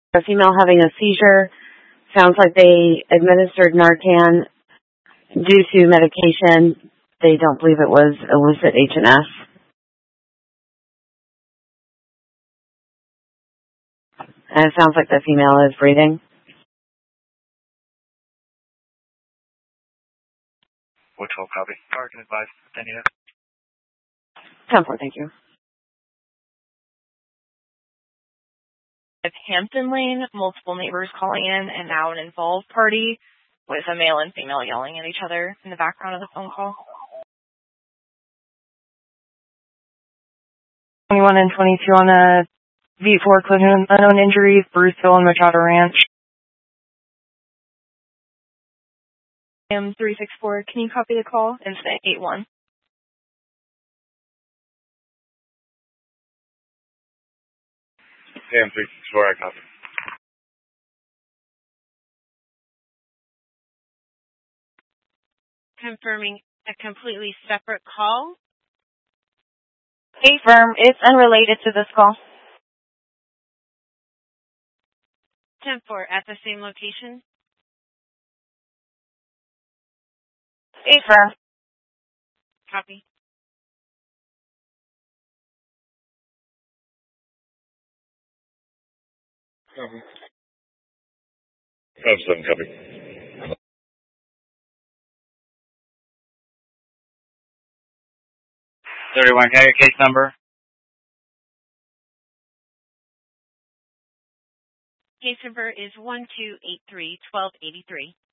A female having a seizure. Sounds like they administered Narcan due to medication. They don't believe it was illicit HNS. And it sounds like the female is breathing. Which will copy. Power can advise. Any 10-4, thank you. At Hampton Lane, multiple neighbors calling in, and now an involved party with a male and female yelling at each other in the background of the phone call. 21 and 22 on a V4 collision, unknown injuries, Bruceville and Machado Ranch. M364, can you copy the call? Incident 81. M364, I copy. Confirming a completely separate call. Affirm, it's unrelated to this call. 10-4, at the same location. Affirm. Copy. Copy. 7 copy. 31, can I get case number? Case number is 1283-1283.